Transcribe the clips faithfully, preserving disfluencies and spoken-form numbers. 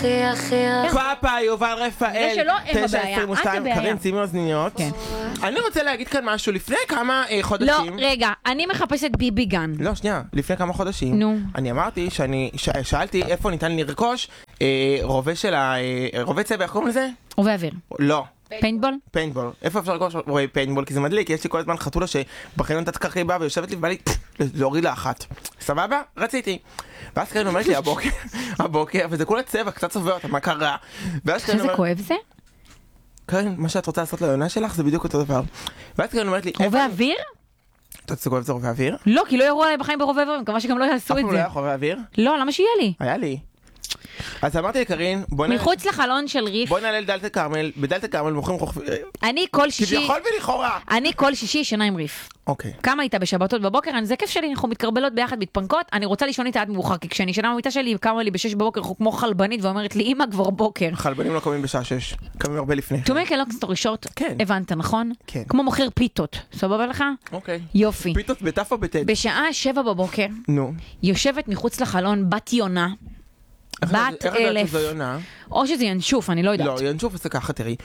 הכי הכי פאפה, יובל רפאל, זה שלא הם תשע הבעיה, עשרים ושתיים, את הבעיה. קרין, שימי אוזניות. כן. אני רוצה להגיד כאן משהו, לפני כמה אה, לא, חודשים... רגע, אני מחפשת ביבי גן. לא, שנייה, לפני כמה חודשים, נו. אני אמרתי שאני, ש- שאלתי איפה ניתן לרכוש אה, רובה של ה... אה, רובה צבע, איך קוראים לזה? רובה אוויר. לא. פיינטבול? פיינטבול. איפה אפשר לרכוש רובה פיינטבול? כי זה מדליק, יש לי כל הזמן חתולה שבחניון תת-קרקעי באה ויושבת לי ובא לי להוריד לה אחת. סבבה? רציתי. ואז קרין אומרת לי הבוקר, הבוקר, וזה כולה צבע, קצת צובע אותה, מה קרה? ואז קרין שזה אומרת, כואב זה? קרין, מה שאת רוצה לעשות ליונה שלך זה בדיוק אותו דבר. ואז קרין אומרת לי, רובה אוויר? אתה רוצה כואב זה רובה אוויר? לא, כי לא יראו עליי בחיים ברובה אוויר, אני מקווה שגם לא יעשו אף את פעם לא זה. היה רובה אוויר? לא, למה שיהיה לי? היה לי. אז אמרתי לקרין, בואי נעלה- מחוץ לחלון של ריף, בואי נעלה לדלת הכרמל, בדלת הכרמל מוכרים חוכב... אני כל שישי, כביכול ולכאורה. אני כל שישי ישנה עם ריף. אוקיי. כמה איתה בשבתות בבוקר, אני- זה כיף שלי, אנחנו מתקרבלות ביחד, מתפנקות, אני רוצה לישון איתה עד מאוחר, כי כשאני ישנה במיטה שלי, היא קמה לי בשש בבוקר, כמו חלבנית, ואומרת לי, אמא כבר בוקר. חלבנים לא קמים בשעה שש, קמים הרבה לפני. To make a long story short, כן. הבנת, נכון? כן. כמו מוכר פיתות, סבבה לך? אוקיי. יופי. פיתות בתף או בטד? בשעה שבע בבוקר, נו. יושבת מחוץ לחלון בת יונה, איך בת לדעת- איך לדעת אלף, שזו יונה? או שזה ינשוף, אני לא יודעת. לא, ינשוף עושה ככה, תראי.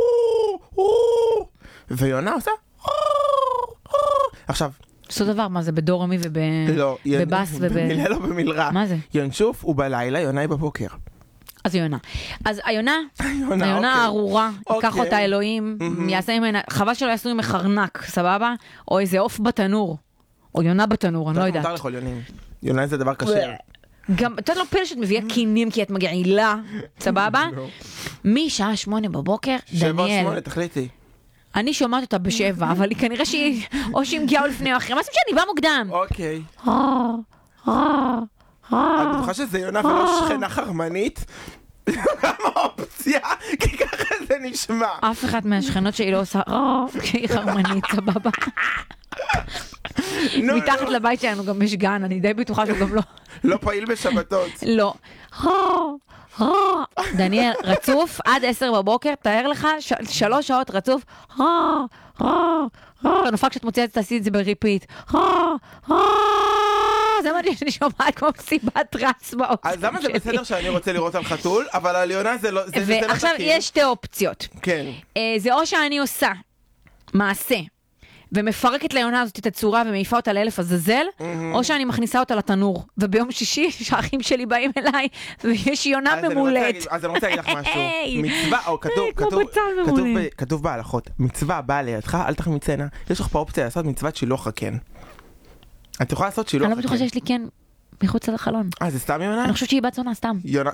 ויונה עושה... עכשיו, אותו דבר, מה זה, בדור עמי לא, ין- ובבאס וב... במילה לא במלרע. מה זה? ינשוף הוא בלילה, יונה היא בבוקר. אז זה יונה. אז היונה, היונה, היונה אוקיי. הארורה, ייקח אוקיי. אותה אלוהים, יעשה ממנה, חבל שלא יעשו עם מחרנק, סבבה? או איזה עוף בתנור, או יונה בתנור, אני לא יודעת. מותר לאכול יונים. יונה זה דבר קשה. גם, אתה לא פלא שאת מביאה קינים כי את מגעילה, סבבה? משעה שמונה בבוקר, שבע או דניאל, שמונה, תחליטי. אני שומעת אותה בשבע, אבל היא כנראה שהיא, או שהיא מגיעה או לפני או אחרי, מה זה שאני באה מוקדם? אוקיי. את בטוחה שזה יונה ולא שכנה חרמנית? למה אופציה? כי ככה זה נשמע. אף אחת מהשכנות שלי לא עושה, כשהיא חרמנית, סבבה. נו, מתחת נו. לבית שלנו גם יש גן, אני די בטוחה שהוא גם לא. לא פעיל בשבתות. לא. דניאל, רצוף עד עשר בבוקר, תאר לך, ש- שלוש שעות רצוף. נופק כשאת מוציאה את זה, תעשי את זה בריפיט. זה מה שאני שומעת כמו מסיבת רץ באופן אז למה זה בסדר שאני רוצה לראות על חתול, אבל על יונה זה לא... זה- זה לא ועכשיו תקין. יש שתי אופציות. כן. אה, זה או שאני עושה מעשה ומפרקת ליונה הזאת את הצורה ומעיפה אותה לאלף עזאזל, או שאני מכניסה אותה לתנור, וביום שישי שהאחים שלי באים אליי ויש יונה אז אני רוצה ממולאת. להגיד- אז אני רוצה להגיד לך משהו. היי. מצווה, או כתוב, היי, כמו כתוב, בצל כתוב ממולא. ב- כתוב בהלכות, מצווה באה לידך, אל תחמיצנה. יש לך פה אופציה לעשות מצוות שילוח הקן. את יכולה לעשות שילוח אני הקן. לא בטוחה שיש לי כן מחוץ לחלון. אה, זה סתם יונה? אני חושבת שהיא בת זונה, סתם. יונה...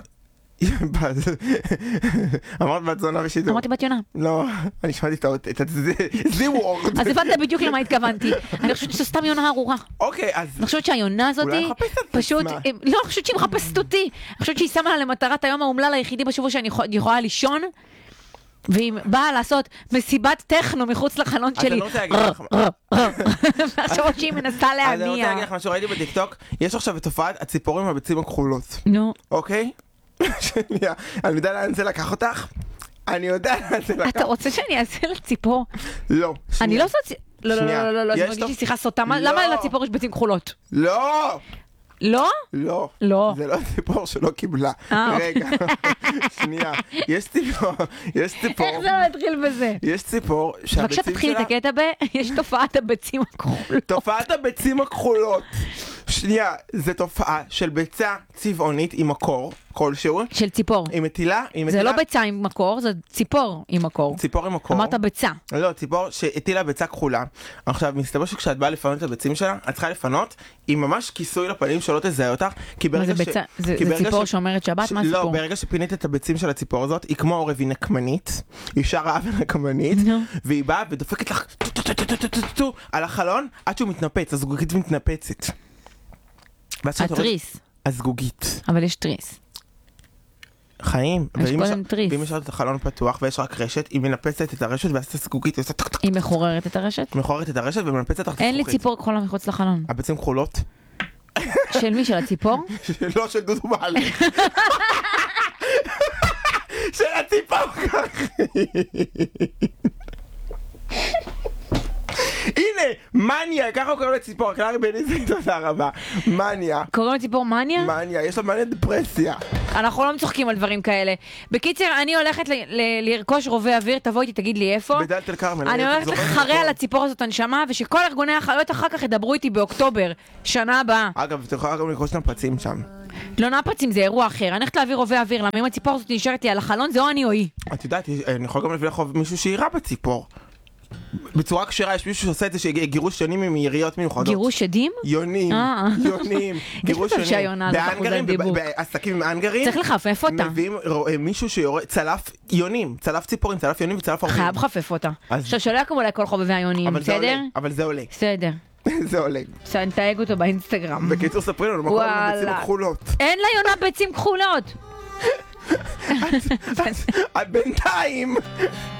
אמרת בת זונה ושידור. אמרתי בת יונה. לא, אני שמעתי את הזי וורד. אז הבנת בדיוק למה התכוונתי. אני חושבת שזו סתם יונה ארורה. אוקיי, אז... אני חושבת שהיונה הזאת אולי מחפשת את פשוט, עצמה. לא, אני חושבת שהיא מחפשת אותי. אני חושבת שהיא שמה לה למטרת היום האומלל היחידי בשבוע שאני יכול- יכולה לישון, והיא באה לעשות מסיבת טכנו מחוץ לחלון אז אני שלי. לא רוצה להגיד לך... עכשיו עוד שהיא מנסה אז אני רוצה להניע. להגיד לך משהו, ראיתי בטיקטוק, יש עכשיו את תופעת הציפורים והביצים הכחולות. נו, אוקיי? שנייה, אני יודע לאן זה לקח אותך? אני יודע לאן זה לקח. אתה רוצה שאני אעשה לציפור? לא, אני שנייה. לא עושה... צ- לא, לא, שנייה. לא, לא, לא, יש זה מרגיש לי תופ- שיחה סוטה. מה- לא. למה לציפור יש ביצים כחולות? לא! לא? לא. לא. זה לא ציפור שלא קיבלה. אה, רגע, שנייה. יש ציפור, יש ציפור, איך זה מתחיל בזה? יש ציפור בבקשה שהביצים תתחיל את שלה... הקטע ב... יש תופעת הביצים הכחולות. תופעת הביצים הכחולות. שנייה, זה תופעה של ביצה צבעונית עם מקור כלשהו. של ציפור. היא מטילה, היא זה מטילה... לא ביצה עם מקור, זה ציפור עם מקור. ציפור עם מקור. אמרת ביצה. לא, ציפור שהטילה ביצה כחולה. עכשיו, מסתבר שכשאת באה לפנות את הביצים שלה, את צריכה לפנות עם ממש כיסוי לפנים שלא תזהה אותך, כי מה ברגע זה ש... ביצה? זה כי זה ברגע ציפור ש- שומרת שבת? ש- מה לא, הסיפור? ברגע שפינית את הביצים של הציפור הזאת, היא כמו עורב, היא נקמנית, היא שרה ונקמנית, נו. והיא באה ודופקת לך טו-טו-טו-טו-טו-טו על החלון, עד שהוא מתנפץ, הזגוגית מתנפצת. ואז כשאת הולכת- התריס. הזגוגית. אבל יש תריס. חיים. יש ואם קודם יש- תריס. ואם יש את החלון פתוח ויש רק רשת, היא מנפצת את הרשת ואז את הזגוגית, היא עושה טק טק, היא מחוררת את הרשת? מחוררת את הרשת ומנפצת לך את אין לי הזכוכית. ציפור כחולה מחוץ לחלון. הביצים כחולות? של מי? של הציפור? לא של דודו בעלך. של הציפור ככה. הנה, מניה, ככה הוא קורא לציפור, קלרי בניזי, תודה רבה. מניה, קוראים לציפור מניה? מניה, יש לו מניה דפרסיה. אנחנו לא מצוחקים על דברים כאלה. בקיצר, אני הולכת ל- ל- לרכוש רובה אוויר, תבואי איתי, תגיד לי איפה. בדלת אל כרמל. אני הולכת לחרע על הציפור הזאת הנשמה, ושכל ארגוני החיות אחר כך ידברו איתי באוקטובר, שנה הבאה. אגב, אתה יכולה גם לרכוש נפצים שם. לא נפצים, זה אירוע אחר. אני הולכת להביא רובה אוויר, למה אם הציפור הזאת נשארת לי על החלון, זה או אני או היא. את יודעת, אני יכול גם להביא לך מישהו שירה בציפור. בצורה כשרה, יש מישהו שעושה את זה שגירוש יונים עם יריות מיוחדות. גירוש עדים? יונים, אה. יונים, גירוש טוב שהיונה הזאת יונים. אחוז על דיבור. בעסקים עם אנגרים, צריך לחפף אותה. מביאים אה, מישהו שיורה, צלף יונים, צלף ציפורים, צלף יונים וצלף אורמים. חייב לחפף אותה. אז- עכשיו שלא יקום אולי כל חובבי היונים, אבל זה בסדר? עולה, אבל זה עולה. בסדר. זה עולה. בסדר, נתייג אותו באינסטגרם. בקיצור, ספרי לנו, מה קורה עם הביצים וואלה. הכחולות? אין ליונה ביצים כחולות. בינתיים,